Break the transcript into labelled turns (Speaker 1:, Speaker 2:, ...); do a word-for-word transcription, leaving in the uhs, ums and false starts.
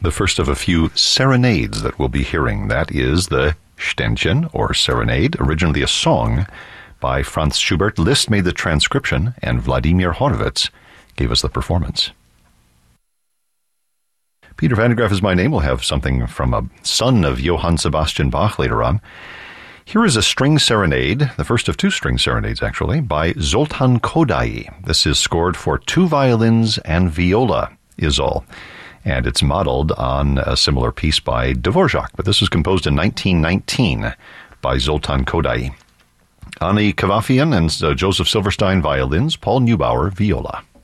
Speaker 1: the first of a few serenades that we'll be hearing. That is the Ständchen, or Serenade, originally a song by Franz Schubert. Liszt made the transcription, and Vladimir Horowitz gave us the performance. Peter Van de Graaff is my name. We'll have something from a son of Johann Sebastian Bach later on. Here is a string serenade, the first of two string serenades, actually, by Zoltán Kodály. This is scored for two violins and viola, is all. And it's modeled on a similar piece by Dvorak, but this was composed in nineteen nineteen by Zoltán Kodály. Ani Kavafian and uh, Joseph Silverstein, violins, Paul Neubauer, viola.